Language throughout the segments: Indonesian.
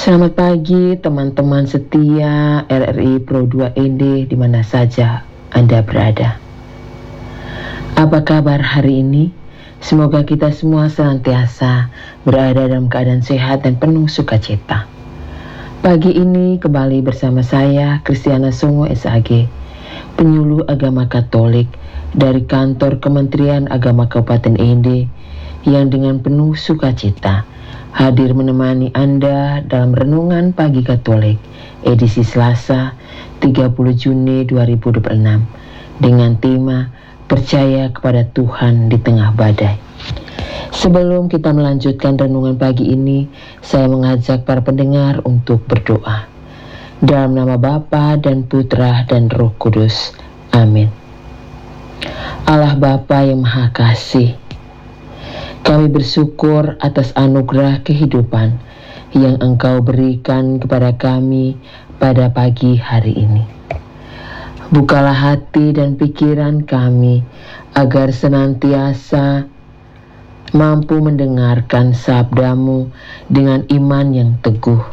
Selamat pagi teman-teman setia RRI Pro 2 ND di mana saja Anda berada. Apa kabar hari ini? Semoga kita semua senantiasa berada dalam keadaan sehat dan penuh sukacita. Pagi ini kembali bersama saya Kristiana Songo SAG, penyuluh agama Katolik dari kantor Kementerian Agama Kabupaten ND yang dengan penuh sukacita hadir menemani Anda dalam Renungan Pagi Katolik edisi Selasa 30 Juni 2026 dengan tema Percaya kepada Tuhan di tengah badai. Sebelum kita melanjutkan renungan pagi ini, saya mengajak para pendengar untuk berdoa. Dalam nama Bapa dan Putra dan Roh Kudus. Amin. Allah Bapa yang Maha Kasih, kami bersyukur atas anugerah kehidupan yang Engkau berikan kepada kami pada pagi hari ini. Bukalah hati dan pikiran kami agar senantiasa mampu mendengarkan sabda-Mu dengan iman yang teguh.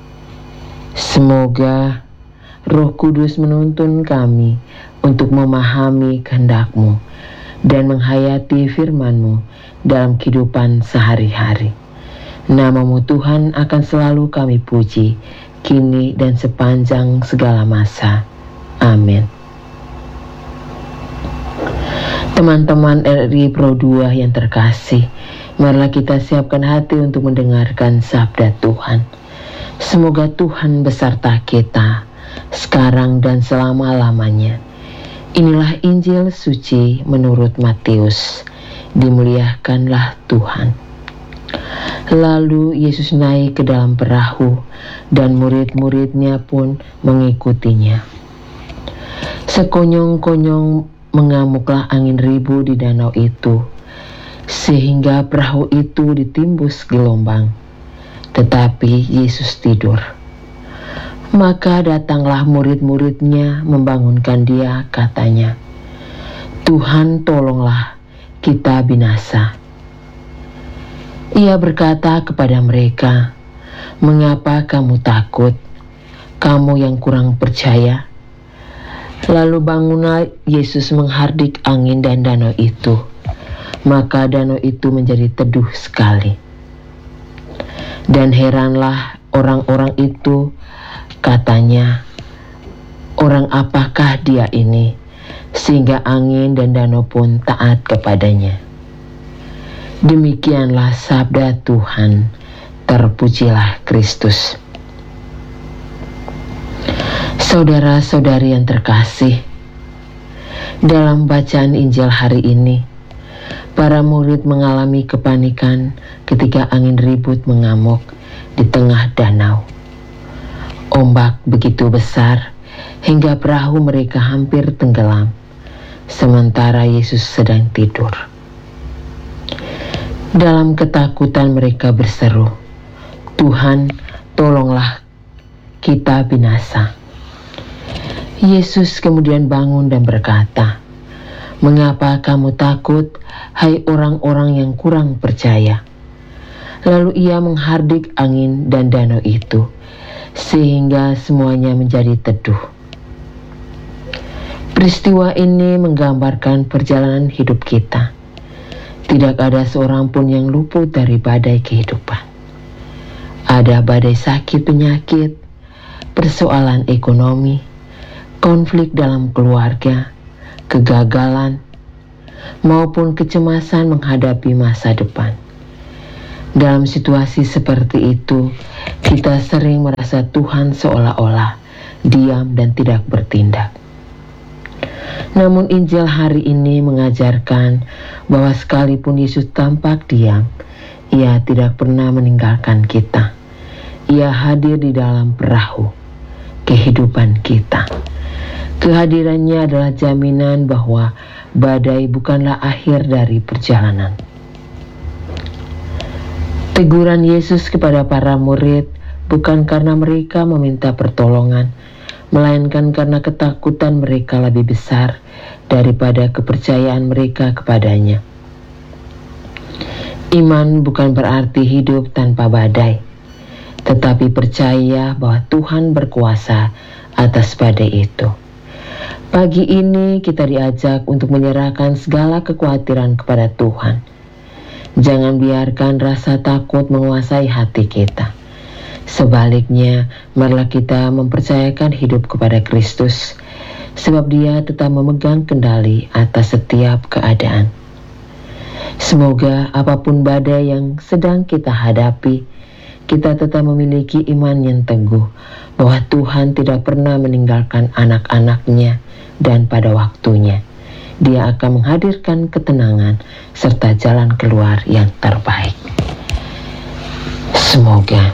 Semoga Roh Kudus menuntun kami untuk memahami kehendak-Mu dan menghayati firman-Mu dalam kehidupan sehari-hari. Nama-Mu Tuhan akan selalu kami puji, kini dan sepanjang segala masa. Amin. Teman-teman RRI Pro 2 yang terkasih, marilah kita siapkan hati untuk mendengarkan sabda Tuhan. Semoga Tuhan beserta kita, sekarang dan selama-lamanya. Inilah Injil suci menurut Matius. Dimuliakanlah Tuhan. Lalu Yesus naik ke dalam perahu dan murid-muridnya pun mengikutinya. Sekonyong-konyong mengamuklah angin ribu di danau itu, sehingga perahu itu ditimbus gelombang. Tetapi Yesus tidur. Maka datanglah murid-muridnya membangunkan dia, katanya, "Tuhan, tolonglah, kita binasa." Ia berkata kepada mereka, "Mengapa kamu takut, kamu yang kurang percaya?" Lalu bangunlah Yesus menghardik angin dan danau itu. Maka danau itu menjadi teduh sekali. Dan heranlah orang-orang itu, katanya, "Orang apakah dia ini, sehingga angin dan danau pun taat kepadanya?" Demikianlah sabda Tuhan. Terpujilah Kristus. Saudara-saudari yang terkasih, dalam bacaan Injil hari ini, para murid mengalami kepanikan ketika angin ribut mengamuk di tengah danau. Ombak begitu besar hingga perahu mereka hampir tenggelam, sementara Yesus sedang tidur. Dalam ketakutan mereka berseru, "Tuhan, tolonglah, kita binasa." Yesus kemudian bangun dan berkata, "Mengapa kamu takut, hai orang-orang yang kurang percaya?" Lalu ia menghardik angin dan danau itu, sehingga semuanya menjadi teduh. Peristiwa ini menggambarkan perjalanan hidup kita. Tidak ada seorang pun yang luput dari badai kehidupan. Ada badai sakit penyakit, persoalan ekonomi, konflik dalam keluarga, kegagalan, maupun kecemasan menghadapi masa depan. Dalam situasi seperti itu, kita sering merasa Tuhan seolah-olah diam dan tidak bertindak. Namun Injil hari ini mengajarkan bahwa sekalipun Yesus tampak diam, Ia tidak pernah meninggalkan kita. Ia hadir di dalam perahu kehidupan kita. Kehadirannya adalah jaminan bahwa badai bukanlah akhir dari perjalanan. Teguran Yesus kepada para murid bukan karena mereka meminta pertolongan, melainkan karena ketakutan mereka lebih besar daripada kepercayaan mereka kepadanya. Iman bukan berarti hidup tanpa badai, tetapi percaya bahwa Tuhan berkuasa atas badai itu. Pagi ini kita diajak untuk menyerahkan segala kekhawatiran kepada Tuhan. Jangan biarkan rasa takut menguasai hati kita. Sebaliknya, marilah kita mempercayakan hidup kepada Kristus, sebab Dia tetap memegang kendali atas setiap keadaan. Semoga apapun badai yang sedang kita hadapi, kita tetap memiliki iman yang teguh bahwa Tuhan tidak pernah meninggalkan anak-anak-Nya, dan pada waktunya Dia akan menghadirkan ketenangan serta jalan keluar yang terbaik. Semoga.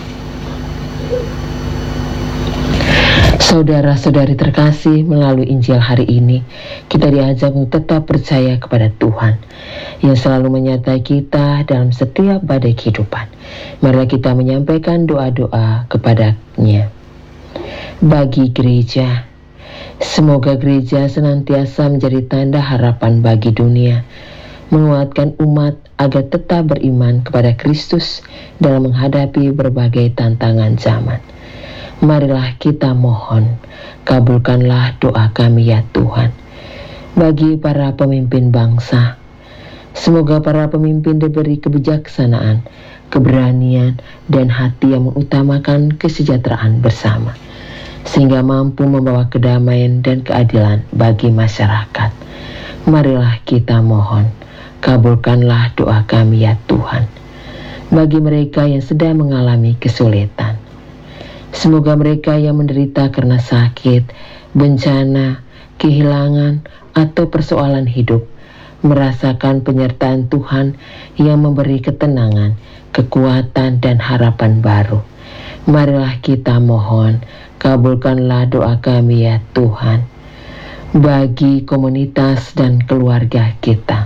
Saudara-saudari terkasih, melalui Injil hari ini kita diajak untuk tetap percaya kepada Tuhan yang selalu menyertai kita dalam setiap badai kehidupan. Marilah kita menyampaikan doa-doa kepada-Nya. Bagi gereja, semoga gereja senantiasa menjadi tanda harapan bagi dunia, menguatkan umat agar tetap beriman kepada Kristus dalam menghadapi berbagai tantangan zaman. Marilah kita mohon, kabulkanlah doa kami ya Tuhan. Bagi para pemimpin bangsa, semoga para pemimpin diberi kebijaksanaan, keberanian, dan hati yang mengutamakan kesejahteraan bersama, sehingga mampu membawa kedamaian dan keadilan bagi masyarakat. Marilah kita mohon, kabulkanlah doa kami ya Tuhan. Bagi mereka yang sedang mengalami kesulitan, semoga mereka yang menderita karena sakit, bencana, kehilangan, atau persoalan hidup merasakan penyertaan Tuhan yang memberi ketenangan, kekuatan, dan harapan baru. Marilah kita mohon, kabulkanlah doa kami ya Tuhan. Bagi komunitas dan keluarga kita,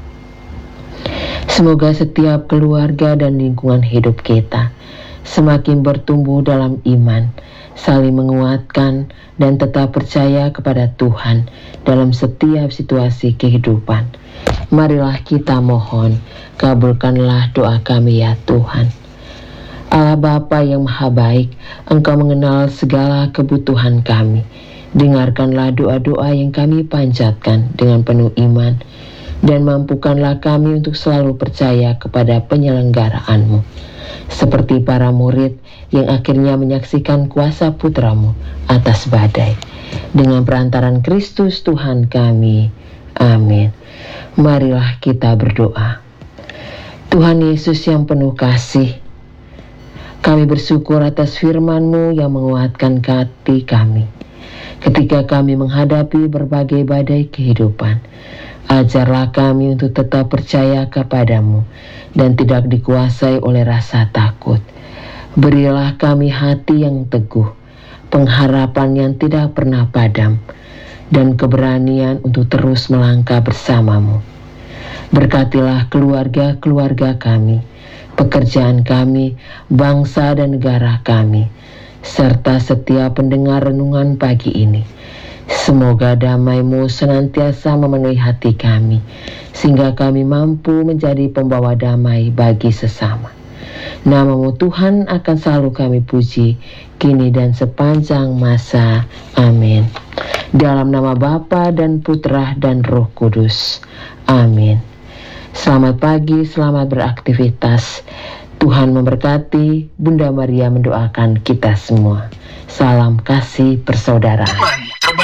semoga setiap keluarga dan lingkungan hidup kita semakin bertumbuh dalam iman, saling menguatkan, dan tetap percaya kepada Tuhan dalam setiap situasi kehidupan. Marilah kita mohon, kabulkanlah doa kami ya Tuhan. Allah Bapa yang Maha Baik, Engkau mengenal segala kebutuhan kami. Dengarkanlah doa-doa yang kami panjatkan dengan penuh iman, dan mampukanlah kami untuk selalu percaya kepada penyelenggaraanmu, seperti para murid yang akhirnya menyaksikan kuasa Putra-Mu atas badai. Dengan perantaran Kristus Tuhan kami. Amin. Marilah kita berdoa. Tuhan Yesus yang penuh kasih, kami bersyukur atas firman-Mu yang menguatkan hati kami ketika kami menghadapi berbagai badai kehidupan. Ajarlah kami untuk tetap percaya kepadamu dan tidak dikuasai oleh rasa takut. Berilah kami hati yang teguh, pengharapan yang tidak pernah padam, dan keberanian untuk terus melangkah bersamamu. Berkatilah keluarga-keluarga kami, pekerjaan kami, bangsa dan negara kami, serta setiap pendengar renungan pagi ini. Semoga damai-Mu senantiasa memenuhi hati kami, sehingga kami mampu menjadi pembawa damai bagi sesama. Nama-Mu Tuhan akan selalu kami puji, kini dan sepanjang masa. Amin. Dalam nama Bapa dan Putra dan Roh Kudus. Amin. Selamat pagi, selamat beraktivitas. Tuhan memberkati. Bunda Maria mendoakan kita semua. Salam kasih persaudaraan.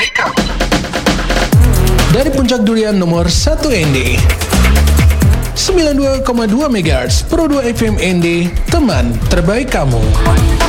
Dari Puncak Durian nomor 1 ND 92,2 MHz Pro 2 FM ND, teman terbaik kamu.